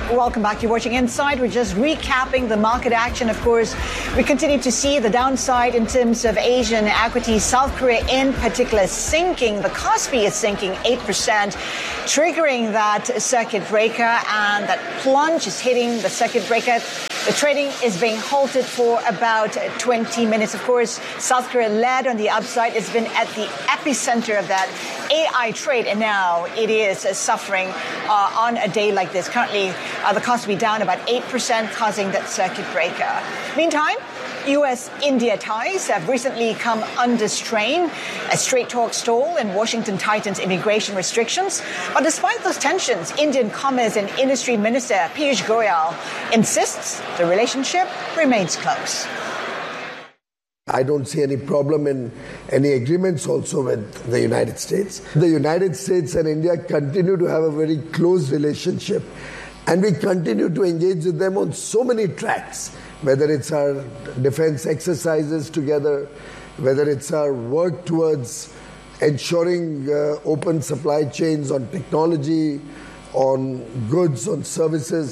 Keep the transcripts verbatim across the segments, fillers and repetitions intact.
Welcome back. You're watching Inside. We're just recapping the market action. Of course, we continue to see the downside in terms of Asian equities. South Korea in particular sinking. The Kospi is sinking eight percent, triggering that circuit breaker, and that plunge is hitting the circuit breaker. The trading is being halted for about twenty minutes. Of course, South Korea led on the upside. It's been at the epicenter of that A I trade, and now it is uh, suffering uh, on a day like this. Currently, uh, the cost will be down about eight percent, causing that circuit breaker. Meantime, U S India ties have recently come under strain as trade talks stall and Washington tightens immigration restrictions. But despite those tensions, Indian Commerce and Industry Minister Piyush Goyal insists the relationship remains close. I don't see any problem in any agreements also with the United States. The United States and India continue to have a very close relationship, and we continue to engage with them on so many tracks, whether it's our defense exercises together, whether it's our work towards ensuring uh, open supply chains on technology, on goods, on services.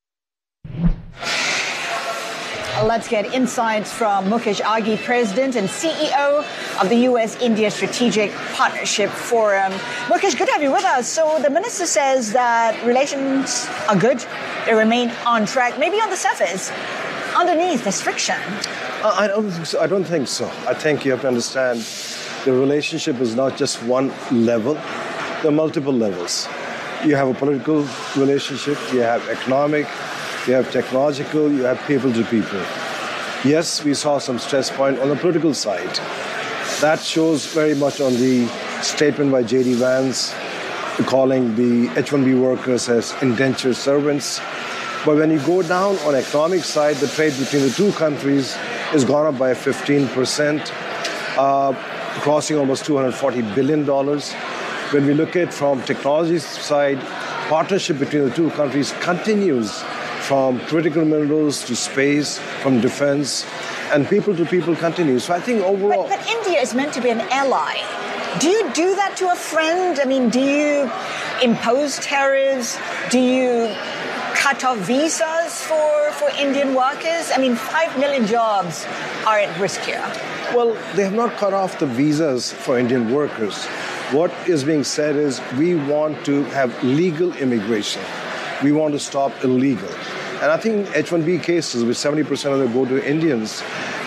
Let's get insights from Mukesh Aghi, President and C E O of the U S India Strategic Partnership Forum. Mukesh, good to have you with us. So the minister says that relations are good, they remain on track, maybe on the surface. Underneath, there's friction. Uh, I don't think so. I don't think so. I think you have to understand the relationship is not just one level. There are multiple levels. You have a political relationship, you have economic, you have technological, you have people to people. Yes, we saw some stress point on the political side. That shows very much on the statement by J D Vance calling the H one B workers as indentured servants. But when you go down on economic side, the trade between the two countries has gone up by fifteen percent, uh, crossing almost two hundred forty billion dollars. When we look at from technology side, partnership between the two countries continues from critical minerals to space, from defense, and people to people continues. So I think overall... But, but India is meant to be an ally. Do you do that to a friend? I mean, do you impose tariffs? Do you cut off visas for, for Indian workers? I mean, five million jobs are at risk here. Well, they have not cut off the visas for Indian workers. What is being said is we want to have legal immigration. We want to stop illegal. And I think H one B cases, with seventy percent of them go to Indians,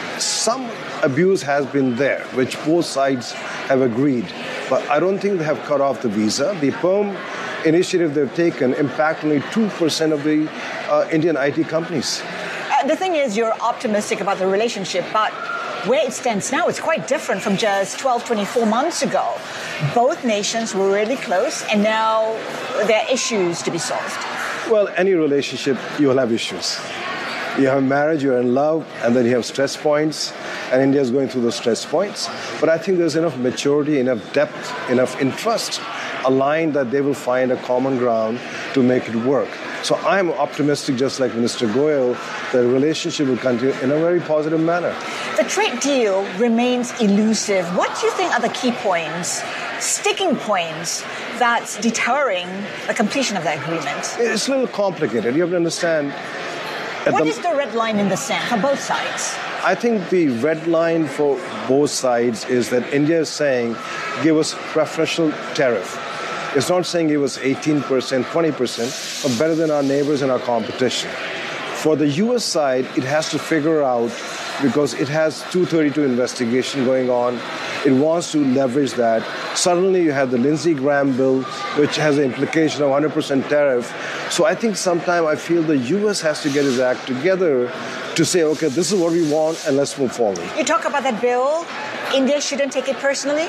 some abuse has been there, which both sides have agreed. But I don't think they have cut off the visa. The P E R M initiative they've taken impact only two percent of the uh, Indian I T companies. Uh, the thing is, you're optimistic about the relationship, but where it stands now, it's quite different from just twelve, twenty-four months ago. Both nations were really close, and now there are issues to be solved. Well, any relationship, you will have issues. You have marriage, you're in love, and then you have stress points, and India is going through those stress points. But I think there's enough maturity, enough depth, enough interest aligned that they will find a common ground to make it work. So I'm optimistic, just like Minister Goyal, that the relationship will continue in a very positive manner. The trade deal remains elusive. What do you think are the key points, sticking points, that's deterring the completion of the agreement? It's a little complicated. You have to understand. What the, is the red line in the sand for both sides? I think the red line for both sides is that India is saying, give us preferential tariff. It's not saying give us eighteen percent, twenty percent, but better than our neighbors and our competition. For the U S side, it has to figure out, because it has two thirty-two investigation going on, it wants to leverage that. Suddenly you have the Lindsey Graham bill, which has the implication of one hundred percent tariff. So I think sometime I feel the U S has to get its act together to say, okay, this is what we want, and let's move forward. You talk about that bill, India shouldn't take it personally?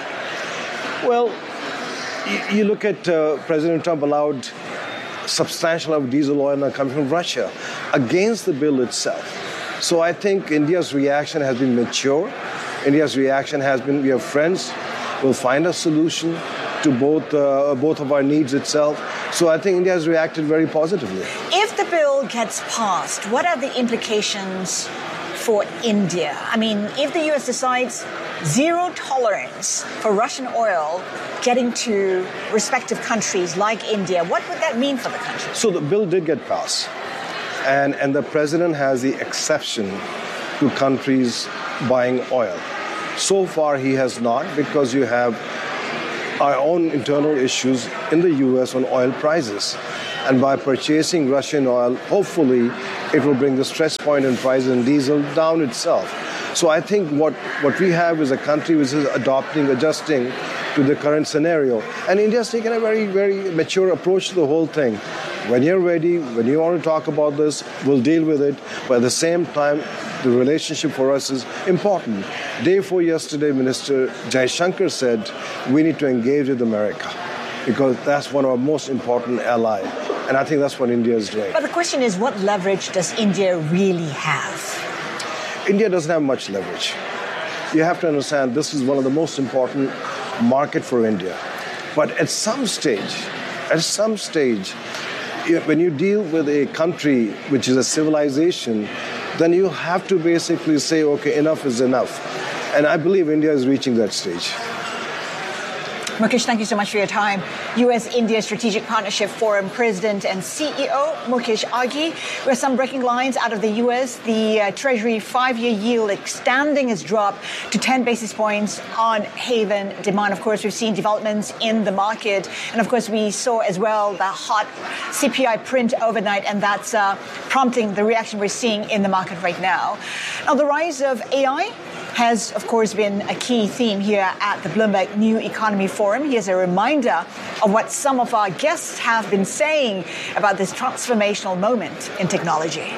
Well, you, you look at uh, President Trump allowed substantial amount of diesel oil now coming from Russia against the bill itself. So I think India's reaction has been mature. India's reaction has been, we are friends, we'll find a solution to both uh, both of our needs itself. So I think India has reacted very positively. If the bill gets passed, what are the implications for India? I mean, if the U S decides zero tolerance for Russian oil getting to respective countries like India. What would that mean for the country? So the bill did get passed, and, and the president has the exception to countries buying oil. So far, he has not, because you have our own internal issues in the U S on oil prices. And by purchasing Russian oil, hopefully it will bring the stress point in prices in diesel down itself. So I think what, what we have is a country which is adopting, adjusting to the current scenario. And India's taken a very, very mature approach to the whole thing. When you're ready, when you want to talk about this, we'll deal with it. But at the same time, the relationship for us is important. Day before yesterday, Minister Jaishankar said we need to engage with America because that's one of our most important allies. And I think that's what India is doing. But the question is, what leverage does India really have? India doesn't have much leverage. You have to understand this is one of the most important market for India. But at some stage, at some stage, when you deal with a country which is a civilization, then you have to basically say, okay, enough is enough. And I believe India is reaching that stage. Mukesh, thank you so much for your time. U S India Strategic Partnership Forum President and C E O Mukesh Aghi. We have some breaking lines out of the U S. The uh, Treasury five-year yield extending has dropped to ten basis points on haven demand. Of course, we've seen developments in the market. And of course, we saw as well the hot C P I print overnight, and that's uh, prompting the reaction we're seeing in the market right now. Now, the rise of A I has, of course, been a key theme here at the Bloomberg New Economy Forum. Here's a reminder of what some of our guests have been saying about this transformational moment in technology.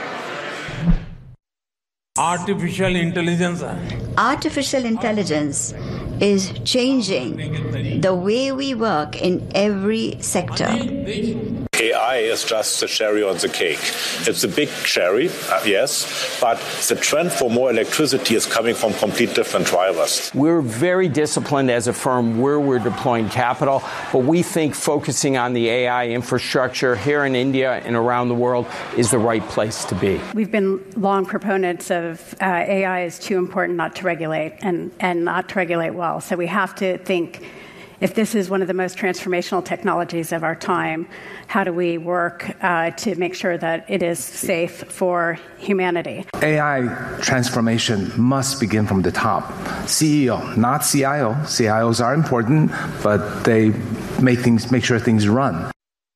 Artificial intelligence. Artificial intelligence is changing the way we work in every sector. A I is just the cherry on the cake. It's a big cherry, uh, yes, but the trend for more electricity is coming from complete different drivers. We're very disciplined as a firm where we're deploying capital, but we think focusing on the A I infrastructure here in India and around the world is the right place to be. We've been long proponents of uh, A I is too important not to regulate and, and not to regulate well. So we have to think, if this is one of the most transformational technologies of our time, how do we work uh, to make sure that it is safe for humanity? A I transformation must begin from the top. C E O, not C I O. C I Os are important, but they make things, make sure things run.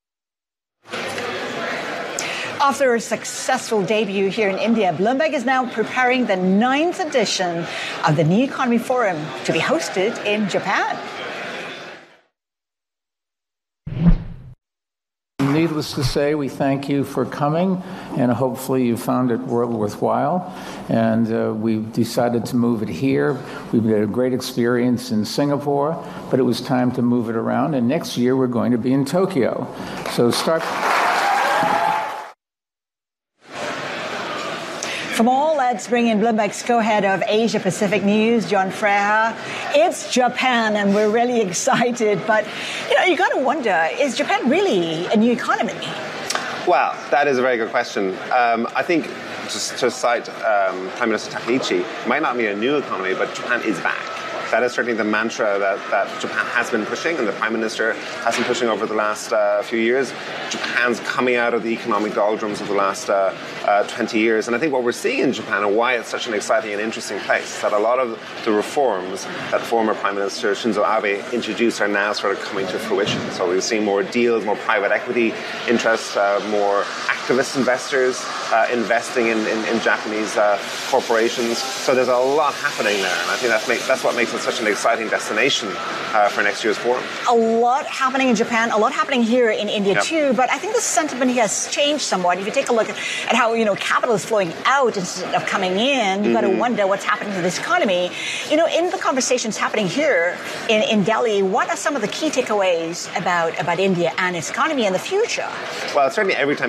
After a successful debut here in India, Bloomberg is now preparing the ninth edition of the New Economy Forum to be hosted in Japan. Needless to say, we thank you for coming, and hopefully you found it worthwhile. And uh, we've decided to move it here. We've had a great experience in Singapore, but it was time to move it around. And next year we're going to be in Tokyo. So start. For more, let's bring in Bloomberg's co-head of Asia Pacific News, John Freha. It's Japan, and we're really excited. But, you know, you got to wonder, is Japan really a new economy? Well, that is a very good question. Um, I think, just to cite um, Prime Minister Takaichi, it might not be a new economy, but Japan is back. That is certainly the mantra that, that Japan has been pushing, and the Prime Minister has been pushing over the last uh, few years. Japan's coming out of the economic doldrums of the last uh, uh, twenty years. And I think what we're seeing in Japan, and why it's such an exciting and interesting place, that a lot of the reforms that former Prime Minister Shinzo Abe introduced are now sort of coming to fruition. So we're seeing more deals, more private equity interests, uh, more activist investors uh, investing in, in, in Japanese uh, corporations. So there's a lot happening there, and I think that's, make, that's what makes it such an exciting destination uh, for next year's forum. A lot happening in Japan, a lot happening here in India yep. too, but I think the sentiment has changed somewhat. If you take a look at, at how, you know, capital is flowing out instead of coming in, you've mm-hmm. got to wonder what's happening to this economy. You know, in the conversations happening here in, in Delhi, what are some of the key takeaways about, about India and its economy in the future? Well, certainly every time you come to India,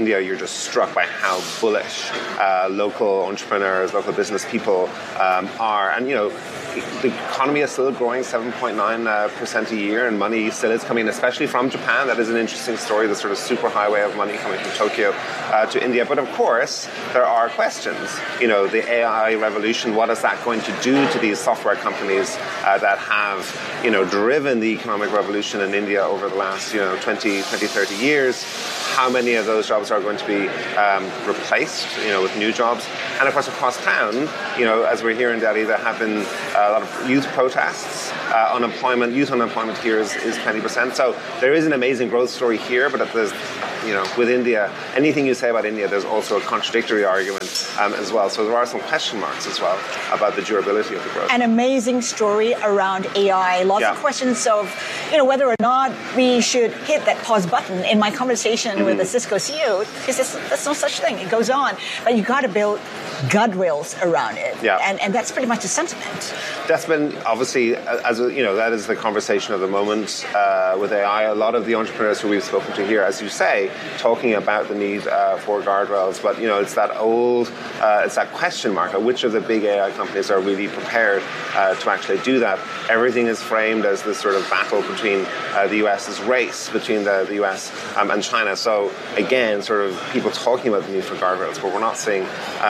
India, you're just struck by how bullish uh, local entrepreneurs, local business people um, are. And, you know, the economy is still growing seven point nine percent a year, and money still is coming, especially from Japan. That is an interesting story, the sort of superhighway of money coming from Tokyo uh, to India. But of course, there are questions. You know, the A I revolution, what is that going to do to these software companies uh, that have, you know, driven the economic revolution in India over the last, you know, twenty, thirty years? How many of those jobs are going to be um, replaced, you know, with new jobs? And of course, across town, you know, as we're here in Delhi, there have been a lot of youth protests. Uh, unemployment, youth unemployment here is, is twenty percent. So there is an amazing growth story here, but there's, you know, with India, anything you say about India, there's also a contradictory argument um, as well. So there are some question marks as well about the durability of the growth. An amazing story around A I. Lots yeah. of questions of, you know, whether or not we should hit that pause button. In my conversation mm-hmm. with the Cisco C E O, he says there's no such thing. It goes on, but you got to build guardrails around it. Yeah. And and that's pretty much the sentiment. That's been obviously, as a, you know, that is the conversation of the moment uh, with A I. A lot of the entrepreneurs who we've spoken to here, as you say, talking about the need uh, for guardrails. But, you know, it's that old, uh, it's that question mark of which of the big A I companies are really prepared uh, to actually do that. Everything is framed as this sort of battle between uh, the U S, this race between the, the U S um, and China. So, again, sort of people talking about the need for guardrails, but we're not seeing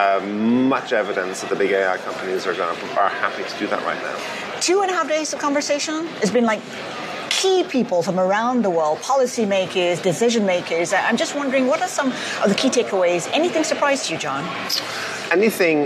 um, much evidence that the big A I companies are going to, are happy to do that right now. Two and a half days of conversation. It's been like key people from around the world, policymakers, decision makers. I'm just wondering, what are some of the key takeaways? Anything surprised you, John? Anything,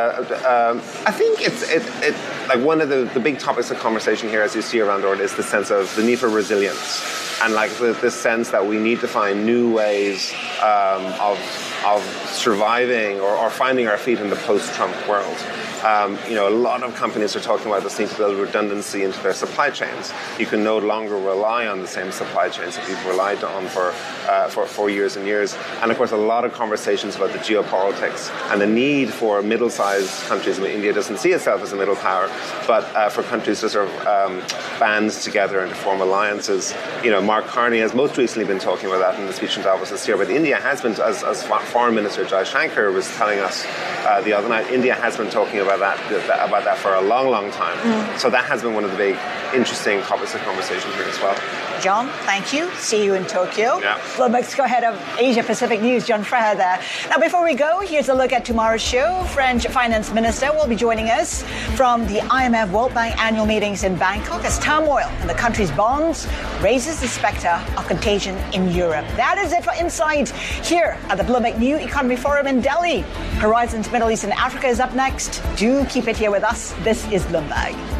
uh, um, I think it's it, it, like one of the, the big topics of conversation here, as you see around the world, is the sense of the need for resilience. And like the, this sense that we need to find new ways um, of of surviving or, or finding our feet in the post-Trump world. Um, you know, a lot of companies are talking about this need to build redundancy into their supply chains. You can no longer rely on the same supply chains that you've relied on for, uh, for for years and years. And of course, a lot of conversations about the geopolitics and the need for middle-sized countries. I mean, India doesn't see itself as a middle power, but uh, for countries to sort of um, band together and to form alliances. You know, Mark Carney has most recently been talking about that in the speech in Davos this year. But India has been, as, as Foreign Minister Jai Shankar was telling us uh, the other night, India has been talking about About that, about that for a long, long time. Mm. So that has been one of the big, interesting topics of conversation here as well. John, thank you. See you in Tokyo. Yeah. Bloomberg's co-head of Asia Pacific News, John Freher there. Now, before we go, here's a look at tomorrow's show. French Finance Minister will be joining us from the I M F World Bank annual meetings in Bangkok as turmoil in the country's bonds raises the specter of contagion in Europe. That is it for Insight here at the Bloomberg New Economy Forum in Delhi. Horizons Middle East and Africa is up next. Do keep it here with us. This is Bloomberg.